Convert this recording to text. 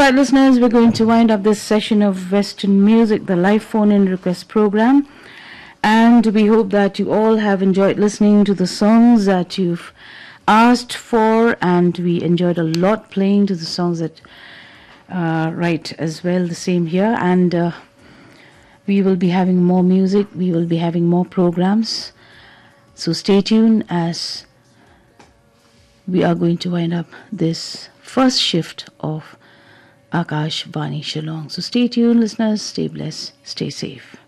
right, listeners, we're going to wind up this session of Western Music, the live phone-in request program. And we hope that you all have enjoyed listening to the songs that you've asked for. And we enjoyed a lot playing to the songs that right as well, the same here. And we will be having more music. We will be having more programs. So stay tuned as we are going to wind up this first shift of Akash Vani Shillong. So stay tuned, listeners. Stay blessed. Stay safe.